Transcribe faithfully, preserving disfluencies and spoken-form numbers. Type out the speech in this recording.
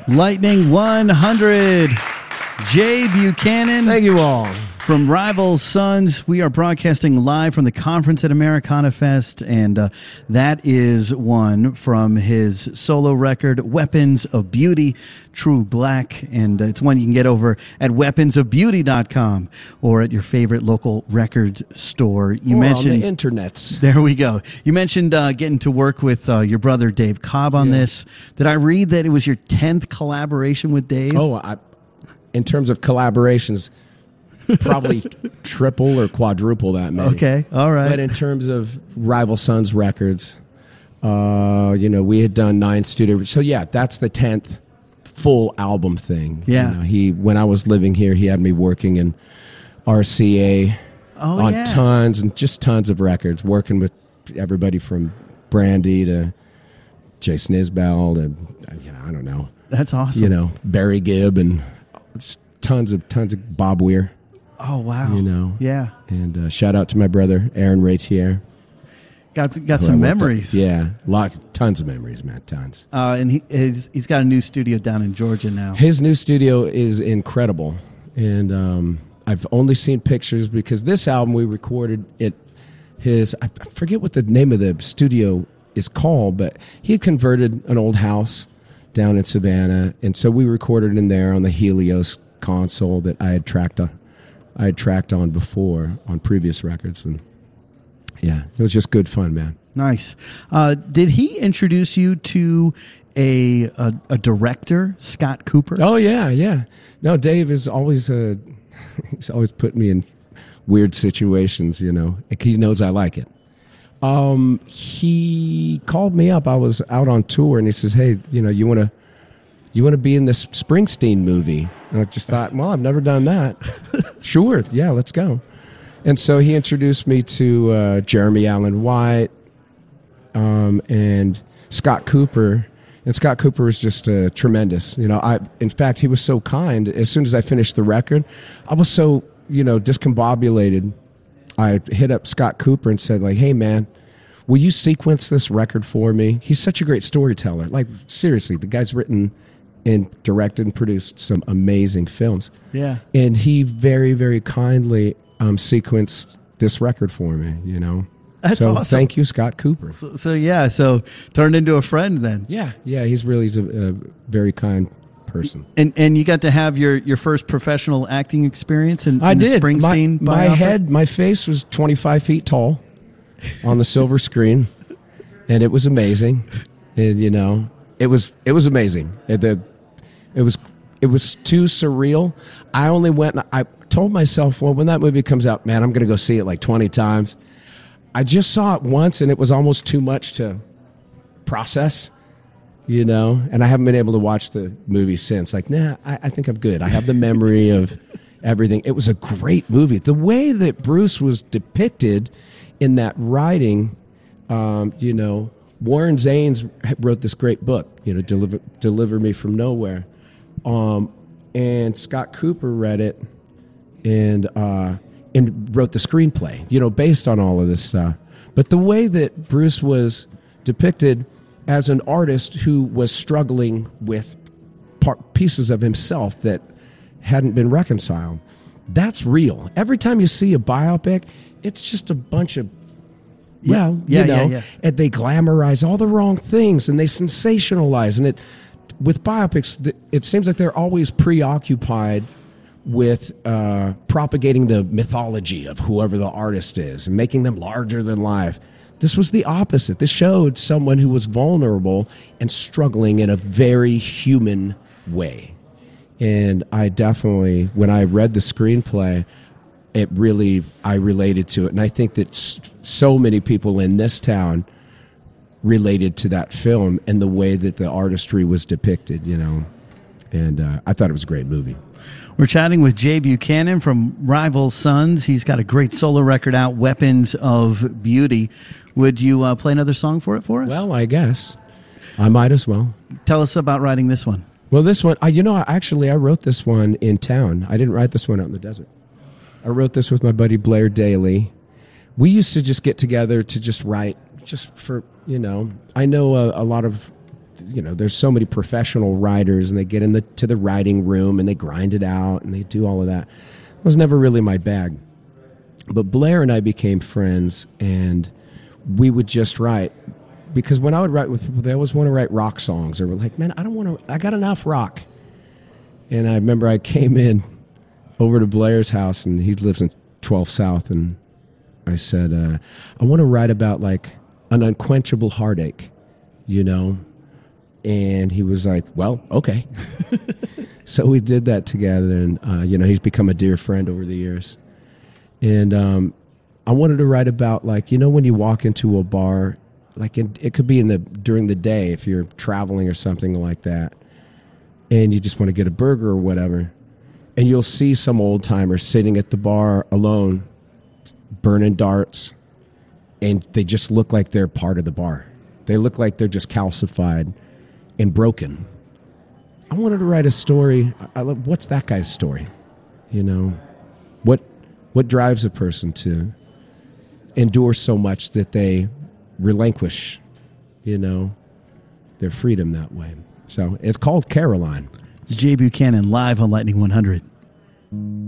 Lightning one hundred. Jay Buchanan. Thank you all. From Rival Sons, we are broadcasting live from the conference at Americana Fest, and uh, that is one from his solo record, Weapons of Beauty, True Black, and uh, it's one you can get over at weapons of beauty dot com or at your favorite local record store. You or mentioned on the internets. There we go. You mentioned uh, getting to work with uh, your brother Dave Cobb on yeah. this. Did I read that it was your tenth collaboration with Dave? Oh, I, in terms of collaborations, probably triple or quadruple that many. Okay, all right. But in terms of Rival Sons records, uh, you know, we had done nine studio. So yeah, that's the tenth full album thing. Yeah. You know, he when I was living here, he had me working in R C A oh, on yeah. tons and just tons of records, working with everybody from Brandy to Jason Isbell to you know, I don't know. That's awesome. You know, Barry Gibb and just tons of tons of Bob Weir. Oh, wow. You know. Yeah. And uh, shout out to my brother, Aaron Ratier. Got got some memories. Up, yeah. Lot, tons of memories, man. Tons. Uh, and he he's, he's got a new studio down in Georgia now. His new studio is incredible. And um, I've only seen pictures because this album we recorded at his, I forget what the name of the studio is called, but he had converted an old house down in Savannah. And so we recorded in there on the Helios console that I had tracked on. I had tracked on before on previous records, and yeah, it was just good fun, man. Nice. Uh, did he introduce you to a, a a director, Scott Cooper? Oh yeah, yeah. No, Dave is always uh, he's always put me in weird situations. You know, he knows I like it. Um, he called me up. I was out on tour, and he says, "Hey, you know, you want to." You want to be in this Springsteen movie? And I just thought, well, I've never done that. Sure, yeah, let's go. And so he introduced me to uh, Jeremy Allen White um, and Scott Cooper. And Scott Cooper was just uh, tremendous. You know, I in fact, he was so kind. As soon as I finished the record, I was so, you know, discombobulated. I hit up Scott Cooper and said, like, hey, man, will you sequence this record for me? He's such a great storyteller. Like, seriously, the guy's written and directed and produced some amazing films. Yeah. And he very, very kindly um, sequenced this record for me, you know. That's so awesome. Thank you, Scott Cooper. So, so, yeah, so turned into a friend then. Yeah, yeah, he's really he's a, a very kind person. And and you got to have your, your first professional acting experience in, in I the did. Springsteen My, my biopic? head, my face was twenty-five feet tall on the silver screen, and it was amazing. And, you know, it was it was amazing. It, the, it was it was too surreal. I only went and I told myself, well, when that movie comes out, man, I'm going to go see it like twenty times. I just saw it once, and it was almost too much to process, you know, and I haven't been able to watch the movie since. Like, nah, I, I think I'm good. I have the memory of everything. It was a great movie. The way that Bruce was depicted in that writing, um, you know, Warren Zanes wrote this great book, you know, Deliver, Deliver Me From Nowhere. Um, and Scott Cooper read it and uh, and wrote the screenplay, you know, based on all of this stuff. But the way that Bruce was depicted as an artist who was struggling with part, pieces of himself that hadn't been reconciled, that's real. Every time you see a biopic, it's just a bunch of, well, yeah, you know, yeah, yeah. and they glamorize all the wrong things and they sensationalize. And it, with biopics, it seems like they're always preoccupied with uh, propagating the mythology of whoever the artist is and making them larger than life. This was the opposite. This showed someone who was vulnerable and struggling in a very human way. And I definitely, when I read the screenplay, it really, I related to it. And I think that so many people in this town related to that film and the way that the artistry was depicted, you know. And uh, I thought it was a great movie. We're chatting with Jay Buchanan from Rival Sons. He's got a great solo record out, Weapons of Beauty. Would you uh, play another song for it for us? Well, I guess. I might as well. Tell us about writing this one. Well, this one, I, you know, actually, I wrote this one in town. I didn't write this one out in the desert. I wrote this with my buddy Blair Daly. We used to just get together to just write, just for, you know, I know a, a lot of you know, there's so many professional writers, and they get in the to the writing room and they grind it out and they do all of that. It was never really my bag. But Blair and I became friends, and we would just write. Because when I would write with people, they always want to write rock songs, or were like, man, I don't want to, I got enough rock. And I remember I came in over to Blair's house, and he lives in twelve South, and I said, uh, I want to write about like an unquenchable heartache, you know? And he was like, well, okay. So we did that together, and, uh, you know, he's become a dear friend over the years. And um, I wanted to write about, like, you know, when you walk into a bar, like in, it could be in the during the day if you're traveling or something like that, and you just want to get a burger or whatever, and you'll see some old timer sitting at the bar alone, burning darts, and they just look like they're part of the bar. They look like they're just calcified and broken. I wanted to write a story. I love, what's that guy's story? You know, what what drives a person to endure so much that they relinquish, you know, their freedom that way. So it's called Caroline. It's Jay Buchanan live on Lightning one hundred.